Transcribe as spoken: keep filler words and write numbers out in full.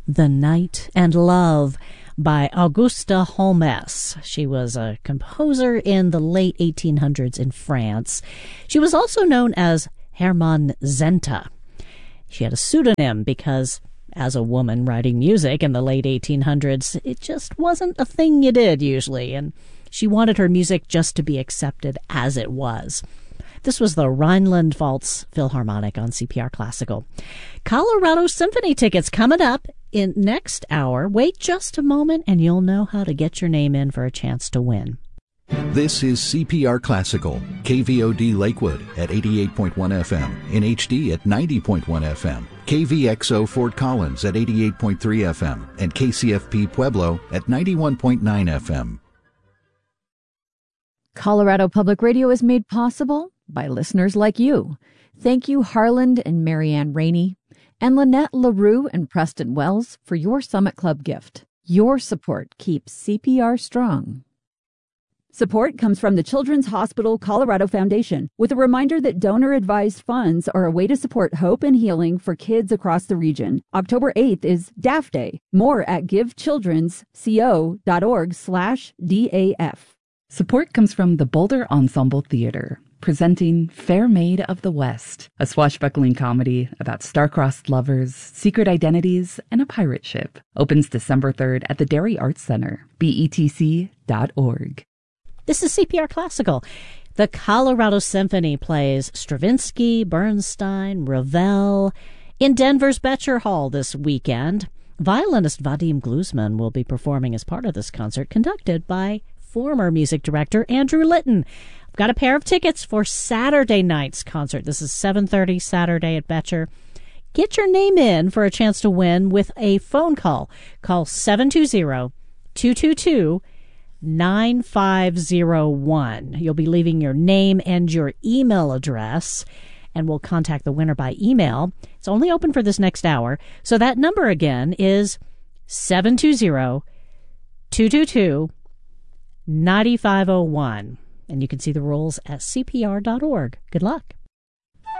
The Night and Love by Augusta Holmes. She was a composer in the late eighteen hundreds in France. She was also known as Hermann Zenta. She had a pseudonym because, as a woman writing music in the late eighteen hundreds, it just wasn't a thing you did usually, and she wanted her music just to be accepted as it was. This was the Rhineland-Pfalz Philharmonic on C P R Classical. Colorado Symphony tickets coming up in next hour. Wait just a moment and you'll know how to get your name in for a chance to win. This is C P R Classical, K V O D Lakewood at eighty-eight point one F M, in H D at ninety point one F M, K V X O Fort Collins at eighty-eight point three F M, and K C F P Pueblo at ninety-one point nine F M. Colorado Public Radio is made possible by listeners like you. Thank you, Harland and Marianne Rainey, and Lynette LaRue and Preston Wells for your Summit Club gift. Your support keeps C P R strong. Support comes from the Children's Hospital Colorado Foundation, with a reminder that donor-advised funds are a way to support hope and healing for kids across the region. October eighth is D A F Day. More at givechildrensco.org slash DAF. Support comes from the Boulder Ensemble Theater, presenting Fair Maid of the West, a swashbuckling comedy about star-crossed lovers, secret identities, and a pirate ship. Opens December third at the Dairy Arts Center, B E T C dot org. This is C P R Classical. The Colorado Symphony plays Stravinsky, Bernstein, Ravel in Denver's Betcher Hall this weekend. Violinist Vadim Gluzman will be performing as part of this concert, conducted by former music director Andrew Litton. I've got a pair of tickets for Saturday night's concert. This is seven thirty Saturday at Betcher. Get your name in for a chance to win with a phone call. Call seven two zero, two two two, nine five zero one. You'll be leaving your name and your email address, and we'll contact the winner by email. It's only open for this next hour. So that number again is seven two zero, two two two, nine five zero one. And you can see the rules at C P R dot org. Good luck.